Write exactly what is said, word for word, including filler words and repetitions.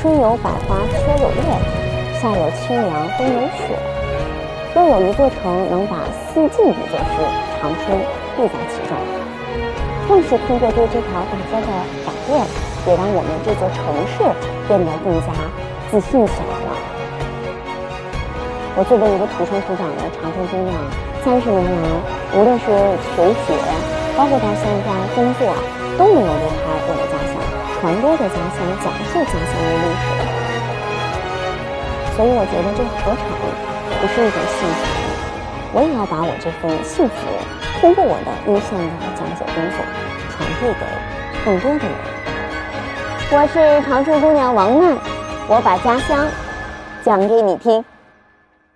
春有百花，秋有月，夏有清凉，冬有雪。若有一座城能把四季比作是长春立在其中，正是通过对这条大街的改变，也让我们这座城市变得更加自信起来了。我作为一个土生土长的长春姑娘，三十年来，无论是求学，包括到现在工作，都没有离开我的家乡，传播着家乡，讲述家乡的历史。所以我觉得这何尝不是一种幸福？我也要把我这份幸福通过我的一线的讲解工作传递给更多的人。我是长春姑娘王曼，我把家乡讲给你听。